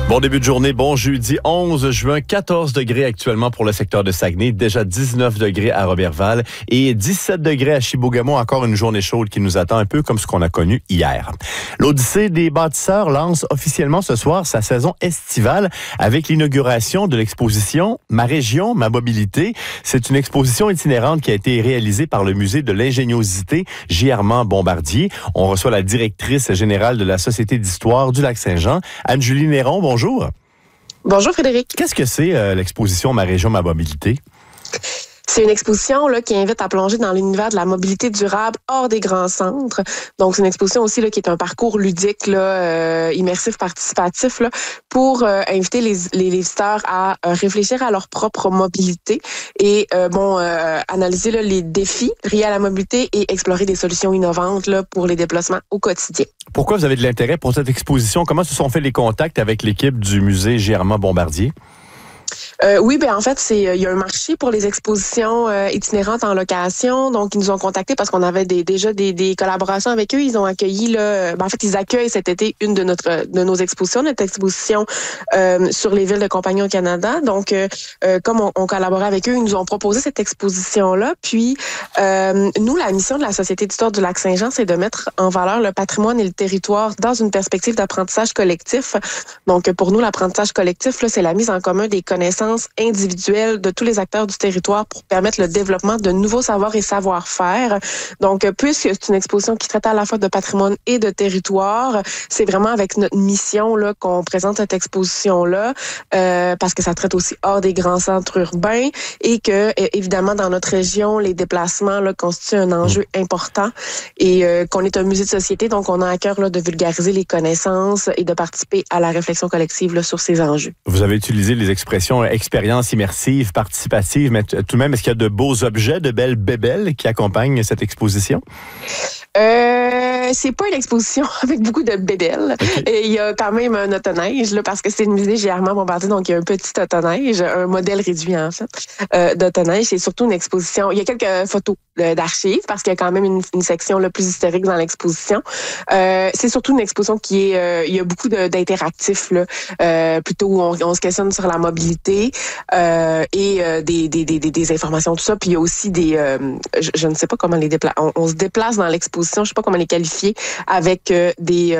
Bon début de journée, bon jeudi 11 juin, 14 degrés actuellement pour le secteur de Saguenay, déjà 19 degrés à Roberval et 17 degrés à Chibougamau, encore une journée chaude qui nous attend un peu comme ce qu'on a connu hier. L'Odyssée des bâtisseurs lance officiellement ce soir sa saison estivale avec l'inauguration de l'exposition Ma région, ma mobilité. C'est une exposition itinérante qui a été réalisée par le musée de l'ingéniosité J. Armand Bombardier. On reçoit la directrice générale de la Société d'histoire du Lac-Saint-Jean, Anne-Julie Néron. Bonjour. Bonjour Frédéric. Qu'est-ce que c'est l'exposition Ma région, ma mobilité? C'est une exposition là, qui invite à plonger dans l'univers de la mobilité durable hors des grands centres. Donc, c'est une exposition aussi là, qui est un parcours ludique, là, immersif, participatif, là, pour inviter les visiteurs à réfléchir à leur propre mobilité et analyser là, les défis liés à la mobilité et explorer des solutions innovantes là, pour les déplacements au quotidien. Pourquoi vous avez de l'intérêt pour cette exposition? Comment se sont faits les contacts avec l'équipe du musée J. Armand Bombardier? En fait, il y a un marché pour les expositions itinérantes en location. Donc, ils nous ont contactés parce qu'on avait déjà des collaborations avec eux. Ils ont accueilli ils accueillent cet été une de nos expositions, notre exposition sur les villes de compagnie au Canada. Donc, comme on collaborait avec eux, ils nous ont proposé cette exposition-là. Puis, nous, la mission de la Société d'histoire du Lac-Saint-Jean, c'est de mettre en valeur le patrimoine et le territoire dans une perspective d'apprentissage collectif. Donc, pour nous, l'apprentissage collectif, là, c'est la mise en commun des connaissances individuelles de tous les acteurs du territoire pour permettre le développement de nouveaux savoirs et savoir-faire. Donc, puisque c'est une exposition qui traite à la fois de patrimoine et de territoire, c'est vraiment avec notre mission là qu'on présente cette exposition-là, parce que ça traite aussi hors des grands centres urbains et que, évidemment, dans notre région, les déplacements là, constituent un enjeu important et qu'on est un musée de société, donc on a à cœur là, de vulgariser les connaissances et de participer à la réflexion collective là, sur ces enjeux. Vous avez utilisé les expressions expérience immersive, participative, mais tout de même, est-ce qu'il y a de beaux objets, de belles bébelles qui accompagnent cette exposition? C'est pas une exposition avec beaucoup de bébelles. Okay. Et il y a quand même un autoneige, là, parce que c'est le musée J. Armand Bombardier, donc il y a un petit autoneige, un modèle réduit, en fait, d'autoneige. C'est surtout une exposition. Il y a quelques photos d'archives, parce qu'il y a quand même une section là, plus historique dans l'exposition. C'est surtout une exposition qui est... il y a beaucoup d'interactifs, là, plutôt où on se questionne sur la mobilité et des informations, tout ça. Puis il y a aussi je ne sais pas comment les déplacer. On se déplace dans l'exposition, je sais pas comment les qualifier, avec des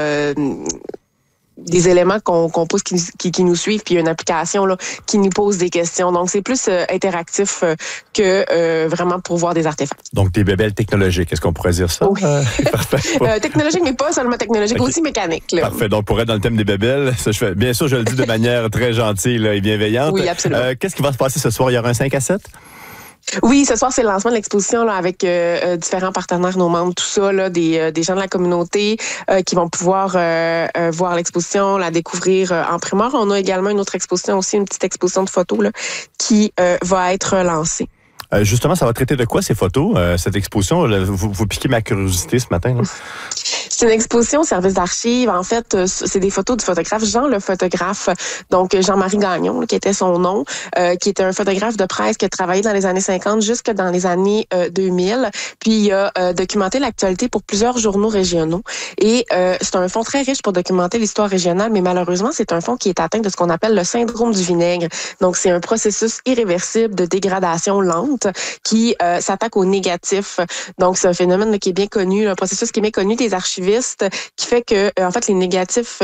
éléments qu'on pose qui nous suivent, puis il y a une application là, qui nous pose des questions. Donc, c'est plus interactif que vraiment pour voir des artefacts. Donc, des bébelles technologiques, est-ce qu'on pourrait dire ça? Oui. Parfait. Technologique, mais pas seulement technologique, okay. Aussi mécanique. Là. Parfait. Donc, pour être dans le thème des bébelles, bien sûr, je le dis de manière très gentille là, et bienveillante. Oui, absolument. Qu'est-ce qui va se passer ce soir? Il y aura un 5 à 7? Oui, ce soir, c'est le lancement de l'exposition là, avec différents partenaires, nos membres, tout ça, là, des gens de la communauté qui vont pouvoir voir l'exposition, la découvrir en primeur. On a également une autre exposition aussi, une petite exposition de photos là, qui va être lancée. Justement, ça va traiter de quoi ces photos, cette exposition? Vous piquez ma curiosité ce matin. Là. C'est une exposition au service d'archives. En fait, c'est des photos du photographe Jean le photographe, donc Jean-Marie Gagnon, qui était son nom, qui était un photographe de presse qui a travaillé dans les années 50 jusque dans les années 2000. Puis il a documenté l'actualité pour plusieurs journaux régionaux. Et c'est un fonds très riche pour documenter l'histoire régionale, mais malheureusement, c'est un fonds qui est atteint de ce qu'on appelle le syndrome du vinaigre. Donc, c'est un processus irréversible de dégradation lente qui s'attaque au négatif. Donc, c'est un phénomène là, qui est bien connu, un processus qui est bien connu des archivistes, qui fait que en fait les négatifs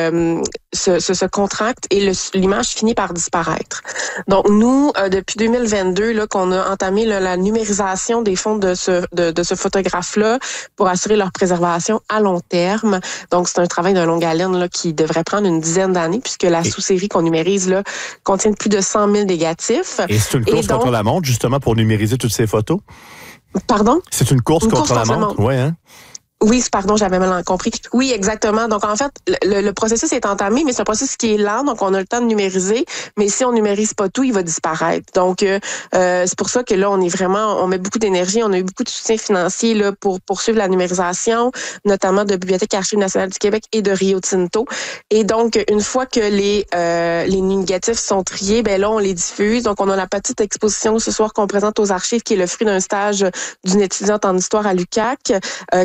se contractent et l'image finit par disparaître. Donc nous depuis 2022 là qu'on a entamé là, la numérisation des fonds de ce photographe-là pour assurer leur préservation à long terme. Donc c'est un travail de longue haleine là qui devrait prendre une dizaine d'années puisque la sous-série qu'on numérise là contient plus de 100 000 négatifs. Et c'est une course contre la montre justement pour numériser toutes ces photos? Pardon? C'est une course contre la montre? Oui, hein? Oui, pardon, j'avais mal compris. Oui, exactement. Donc, en fait, le processus est entamé, mais c'est un processus qui est lent, donc on a le temps de numériser. Mais si on numérise pas tout, il va disparaître. Donc, c'est pour ça que là, on met beaucoup d'énergie. On a eu beaucoup de soutien financier là pour poursuivre la numérisation, notamment de Bibliothèque Archives nationales du Québec et de Rio Tinto. Et donc, une fois que les négatifs sont triés, ben là, on les diffuse. Donc, on a la petite exposition ce soir qu'on présente aux archives, qui est le fruit d'un stage d'une étudiante en histoire à l'UQAC, qui s'appelle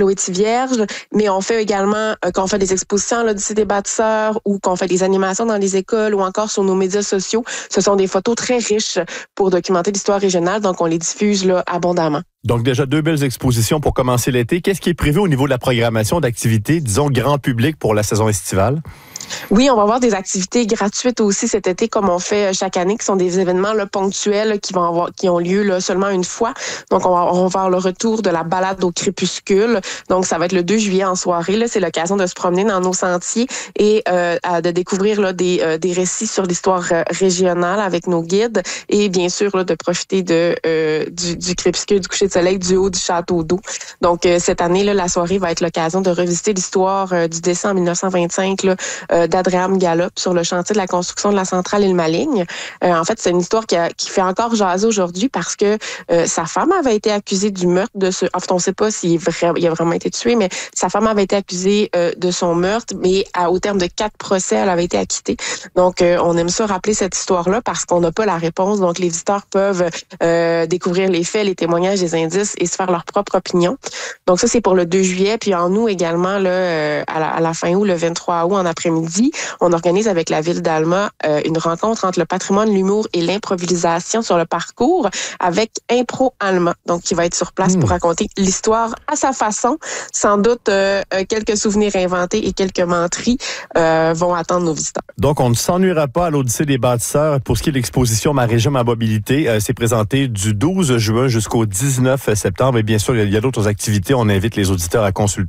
Chloé Tivierge, mais on fait également, quand on fait des expositions à l'Odyssée des bâtisseurs ou qu'on fait des animations dans les écoles ou encore sur nos médias sociaux, ce sont des photos très riches pour documenter l'histoire régionale, donc on les diffuse là, abondamment. Donc déjà 2 belles expositions pour commencer l'été. Qu'est-ce qui est prévu au niveau de la programmation d'activités, disons, grand public pour la saison estivale? Oui, on va avoir des activités gratuites aussi cet été, comme on fait chaque année, qui sont des événements là, ponctuels là, qui ont lieu là, seulement une fois. Donc, on va voir le retour de la balade au crépuscule. Donc, ça va être le 2 juillet en soirée. Là, c'est l'occasion de se promener dans nos sentiers et de découvrir là, des récits sur l'histoire régionale avec nos guides et bien sûr là, de profiter du crépuscule, du coucher de soleil, du haut du château d'eau. Donc, cette année, là, la soirée va être l'occasion de revisiter l'histoire du décès en 1925 là, d'Adriam Gallup sur le chantier de la construction de la centrale Île-Maligne. En fait, c'est une histoire qui fait encore jaser aujourd'hui parce que sa femme avait été accusée du meurtre de ce... En fait, on ne sait pas s'il a vraiment été tué, mais sa femme avait été accusée de son meurtre, mais au terme de 4 procès, elle avait été acquittée. Donc, on aime ça rappeler cette histoire-là parce qu'on n'a pas la réponse. Donc, les visiteurs peuvent découvrir les faits, les témoignages, les indices et se faire leur propre opinion. Donc, ça, c'est pour le 2 juillet. Puis en août également, là, à la fin août, le 23 août en après-midi, on organise avec la ville d'Alma une rencontre entre le patrimoine, l'humour et l'improvisation sur le parcours avec Impro Alma, donc qui va être sur place pour raconter l'histoire à sa façon. Sans doute, quelques souvenirs inventés et quelques menteries vont attendre nos visiteurs. Donc, on ne s'ennuiera pas à l'Odyssée des bâtisseurs. Pour ce qui est de l'exposition Ma région, ma mobilité, c'est présenté du 12 juin jusqu'au 19 septembre. Et bien sûr, il y a d'autres activités. On invite les auditeurs à consulter